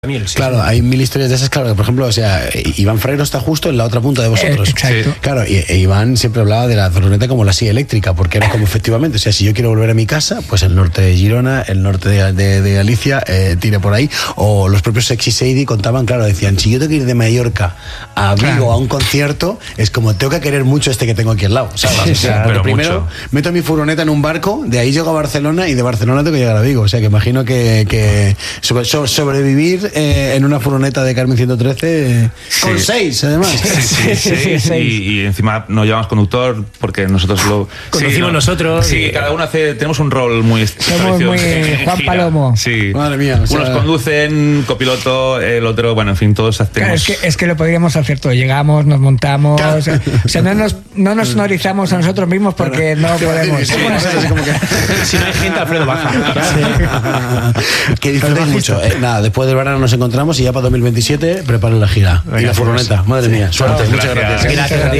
Sí, claro, sí. hay mil historias de esas, claro, que por ejemplo, o sea, Iván Freiro está justo en la otra punta de vosotros. Exacto. Claro, y Iván siempre hablaba de la furgoneta como la silla eléctrica, porque era como efectivamente, o sea, si yo quiero volver a mi casa, pues el norte de Girona, el norte de Galicia, tire por ahí, o los propios Sexy Sadie contaban, claro, decían, si yo tengo que ir de Mallorca a Vigo Claro. a un concierto, es como, tengo que querer mucho este que tengo aquí al lado, ¿sabes? Sí, O sea, claro, porque pero primero mucho. meto mi furgoneta en un barco, de ahí llego a Barcelona y de Barcelona tengo que llegar a Vigo, o sea, que imagino que sobrevivir en una furgoneta de Carmen 113 con Sí. 6 además. Sí, y encima no llevamos conductor porque nosotros lo Conducimos nosotros. Sí, cada uno tenemos un rol muy Somos muy Juan gira. Palomo. Sí. Madre mía, o sea- Unos conducen, copiloto, el otro, bueno, en fin, todos Claro, hacemos. es que lo podríamos hacer todo. Llegamos, nos montamos. Claro. O sea, no nos sonorizamos a nosotros mismos porque no podemos. Sí, así como que- Si no hay gente, Alfredo baja. que disfrutéis mucho. Nada, después del verano nos encontramos y ya para 2027 preparen la gira. Y la furgoneta. Madre mía, suerte. Muchas Gracias. gracias. Gracias a ti.